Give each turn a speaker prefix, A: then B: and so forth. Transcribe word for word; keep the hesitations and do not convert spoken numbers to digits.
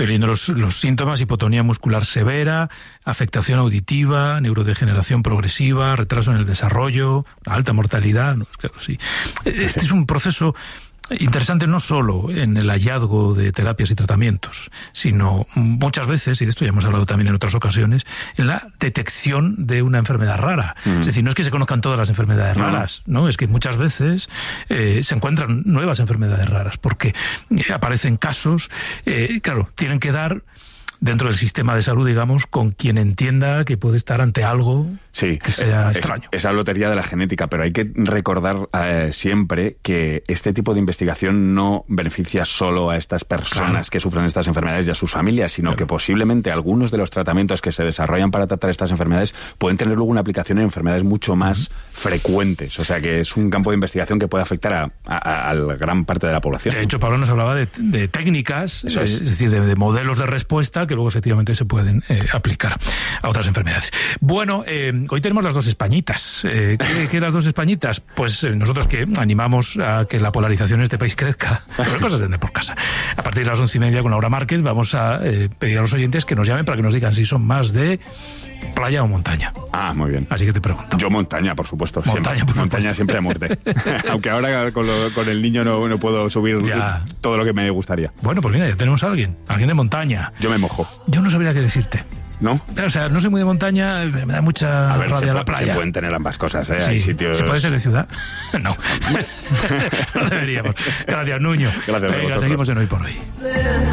A: estoy leyendo los, los síntomas: hipotonía muscular severa, afectación auditiva, neurodegeneración progresiva, retraso en el desarrollo, alta mortalidad. No, claro, sí. Este es un proceso interesante no solo en el hallazgo de terapias y tratamientos, sino muchas veces, y de esto ya hemos hablado también en otras ocasiones, en la detección de una enfermedad rara. Mm. Es decir, no es que se conozcan todas las enfermedades no. raras, ¿no? Es que muchas veces eh, se encuentran nuevas enfermedades raras, porque eh, aparecen casos, eh, claro, tienen que dar dentro del sistema de salud, digamos, con quien entienda que puede estar ante algo
B: sí,
A: que sea
B: es,
A: extraño.
B: Esa lotería de la genética, pero hay que recordar eh, siempre que este tipo de investigación no beneficia solo a estas personas claro. que sufren estas enfermedades y a sus familias, sino claro. que posiblemente algunos de los tratamientos que se desarrollan para tratar estas enfermedades pueden tener luego una aplicación en enfermedades mucho más uh-huh. frecuentes. O sea que es un campo de investigación que puede afectar a, a, a la gran parte de la población.
A: De hecho, Pablo nos hablaba de, de técnicas, es. es decir, de, de modelos de respuesta que luego efectivamente se pueden eh, aplicar a otras enfermedades. Bueno, eh, hoy tenemos las dos Españitas. Eh, ¿qué, ¿Qué las dos Españitas? Pues eh, nosotros que animamos a que la polarización en este país crezca, pero cosas de por casa. A partir de las once y media con Laura Márquez vamos a eh, pedir a los oyentes que nos llamen para que nos digan si son más de playa o montaña.
B: Ah, muy bien.
A: Así que te pregunto.
B: Yo montaña, por supuesto.
A: Montaña,
B: siempre.
A: por
B: montaña siempre a muerte. Aunque ahora con, lo, con el niño no, no puedo subir ya. todo lo que me gustaría.
A: Bueno, pues mira, ya tenemos a alguien. Alguien de montaña.
B: Yo me mojo.
A: Yo no sabría qué decdecir.
B: ¿No?
A: O sea, no soy muy de montaña, me da mucha
B: a ver,
A: rabia
B: se
A: la playa.
B: Se pueden tener ambas cosas, ¿eh?
A: Sí.
B: Hay sitios...
A: ¿Se puede ser de ciudad? No. No deberíamos. Gracias, Nuño.
B: Gracias.
A: Venga, seguimos en Hoy por Hoy.